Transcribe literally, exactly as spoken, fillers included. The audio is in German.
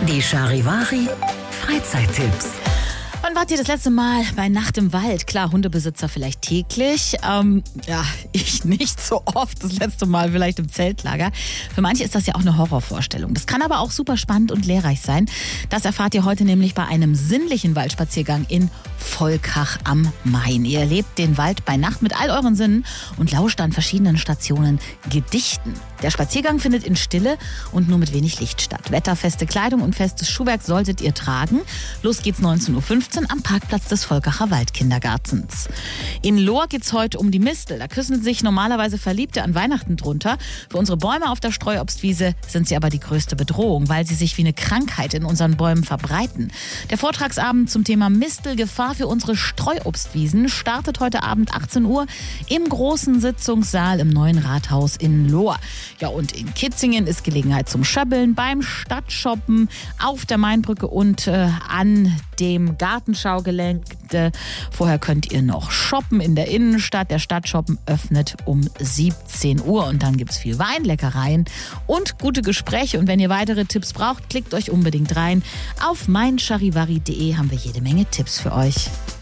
Die Charivari Freizeittipps. Wann wart ihr das letzte Mal bei Nacht im Wald? Klar, Hundebesitzer vielleicht täglich. Ähm, ja, ich nicht so oft. Das letzte Mal vielleicht im Zeltlager. Für manche ist das ja auch eine Horrorvorstellung. Das kann aber auch super spannend und lehrreich sein. Das erfahrt ihr heute nämlich bei einem sinnlichen Waldspaziergang in Volkach am Main. Ihr erlebt den Wald bei Nacht mit all euren Sinnen und lauscht an verschiedenen Stationen Gedichten. Der Spaziergang findet in Stille und nur mit wenig Licht statt. Wetterfeste Kleidung und festes Schuhwerk solltet ihr tragen. Los geht's neunzehn Uhr fünfzehn am Parkplatz des Volkacher Waldkindergartens. In Lohr geht's heute um die Mistel. Da küssen sich normalerweise Verliebte an Weihnachten drunter. Für unsere Bäume auf der Streuobstwiese sind sie aber die größte Bedrohung, weil sie sich wie eine Krankheit in unseren Bäumen verbreiten. Der Vortragsabend zum Thema Mistel, Gefahr für unsere Streuobstwiesen, startet heute Abend achtzehn Uhr im großen Sitzungssaal im neuen Rathaus in Lohr. Ja, und in Kitzingen ist Gelegenheit zum Schöbbeln, beim Stadtshoppen, auf der Mainbrücke und äh, an dem Gartenschaugelände. Vorher könnt ihr noch shoppen in der Innenstadt. Der Stadtshoppen öffnet um siebzehn Uhr und dann gibt's viel Wein, Leckereien und gute Gespräche. Und wenn ihr weitere Tipps braucht, klickt euch unbedingt rein. Auf mein charivari punkt de haben wir jede Menge Tipps für euch.